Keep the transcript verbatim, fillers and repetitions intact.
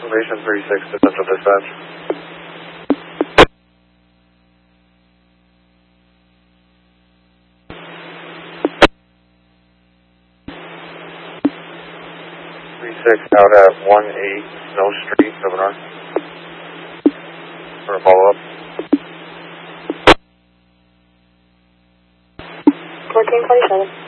Confirmation three six to Central Dispatch. three six out at one eight Snow Street, Seven R. For a follow-up. fourteen forty-seven.